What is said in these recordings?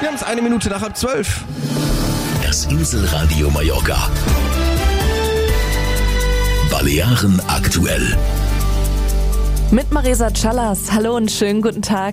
Wir haben es 1 Minute nach 11:30. Das Inselradio Mallorca. Balearen aktuell. Mit Marisa Callas. Hallo und schönen guten Tag.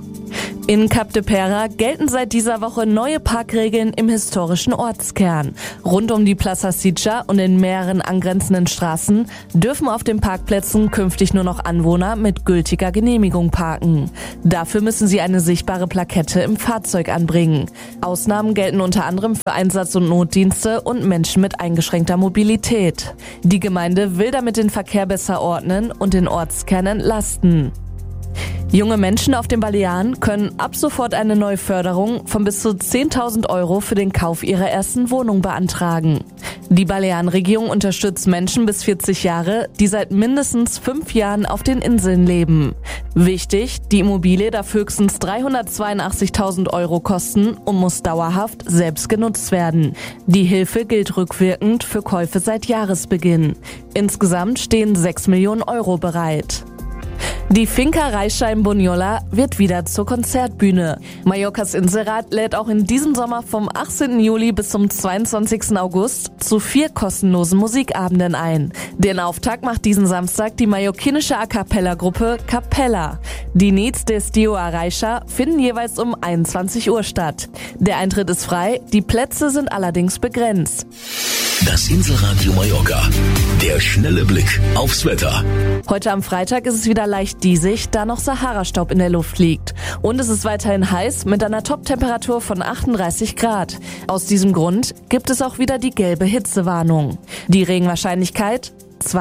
In Cap de Pera gelten seit dieser Woche neue Parkregeln im historischen Ortskern. Rund um die Plaça Sitja und in mehreren angrenzenden Straßen dürfen auf den Parkplätzen künftig nur noch Anwohner mit gültiger Genehmigung parken. Dafür müssen sie eine sichtbare Plakette im Fahrzeug anbringen. Ausnahmen gelten unter anderem für Einsatz- und Notdienste und Menschen mit eingeschränkter Mobilität. Die Gemeinde will damit den Verkehr besser ordnen und den Ortskern entlasten. Junge Menschen auf den Balearen können ab sofort eine neue Förderung von bis zu 10.000 Euro für den Kauf ihrer ersten Wohnung beantragen. Die Balearenregierung unterstützt Menschen bis 40 Jahre, die seit mindestens 5 Jahren auf den Inseln leben. Wichtig, die Immobilie darf höchstens 382.000 Euro kosten und muss dauerhaft selbst genutzt werden. Die Hilfe gilt rückwirkend für Käufe seit Jahresbeginn. Insgesamt stehen 6 Millionen Euro bereit. Die Finca Reixa in Bunyola wird wieder zur Konzertbühne. Mallorcas Inselrat lädt auch in diesem Sommer vom 18. Juli bis zum 22. August zu 4 kostenlosen Musikabenden ein. Den Auftakt macht diesen Samstag die mallorquinische A-Cappella-Gruppe Capella. Die Nits d'Estiu a Reixa finden jeweils um 21 Uhr statt. Der Eintritt ist frei, die Plätze sind allerdings begrenzt. Das Inselradio Mallorca. Der schnelle Blick aufs Wetter. Heute am Freitag ist es wieder leicht diesig, da noch Sahara-Staub in der Luft liegt. Und es ist weiterhin heiß mit einer Top-Temperatur von 38 Grad. Aus diesem Grund gibt es auch wieder die gelbe Hitzewarnung. Die Regenwahrscheinlichkeit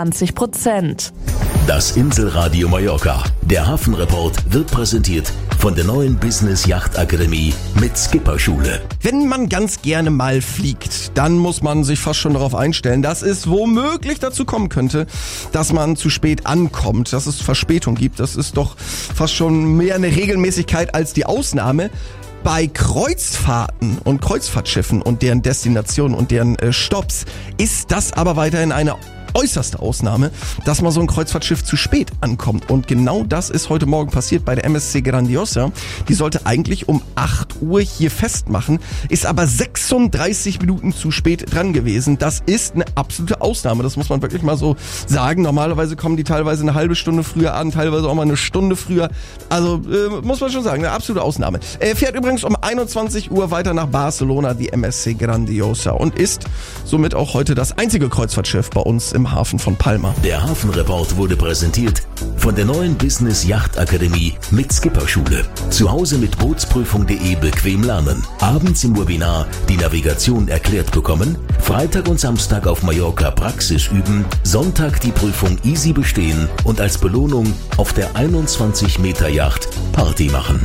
20%. Das Inselradio Mallorca. Der Hafenreport wird präsentiert von der neuen Business Yacht Akademie mit Skipperschule. Wenn man ganz gerne mal fliegt, dann muss man sich fast schon darauf einstellen, dass es womöglich dazu kommen könnte, dass man zu spät ankommt, dass es Verspätung gibt. Das ist doch fast schon mehr eine Regelmäßigkeit als die Ausnahme. Bei Kreuzfahrten und Kreuzfahrtschiffen und deren Destinationen und deren Stopps ist das aber weiterhin eine äußerste Ausnahme, dass mal so ein Kreuzfahrtschiff zu spät ankommt. Und genau das ist heute Morgen passiert bei der MSC Grandiosa. Die sollte eigentlich um 8 Uhr hier festmachen, ist aber 36 Minuten zu spät dran gewesen. Das ist eine absolute Ausnahme, das muss man wirklich mal so sagen. Normalerweise kommen die teilweise eine halbe Stunde früher an, teilweise auch mal eine Stunde früher. Also muss man schon sagen, eine absolute Ausnahme. Fährt übrigens um 21 Uhr weiter nach Barcelona, die MSC Grandiosa, und ist somit auch heute das einzige Kreuzfahrtschiff bei uns im Hafen von Palma. Der Hafenreport wurde präsentiert von der neuen Business Yacht Akademie mit Skipperschule. Zu Hause mit Bootsprüfung.de bequem lernen. Abends im Webinar die Navigation erklärt bekommen. Freitag und Samstag auf Mallorca Praxis üben. Sonntag die Prüfung easy bestehen und als Belohnung auf der 21 Meter Yacht Party machen.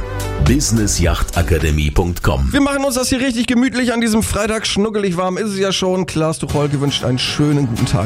businessjachtakademie.com. Wir machen uns das hier richtig gemütlich an diesem Freitag. Schnuckelig warm ist es ja schon. Klaas Tucholke wünscht einen schönen guten Tag.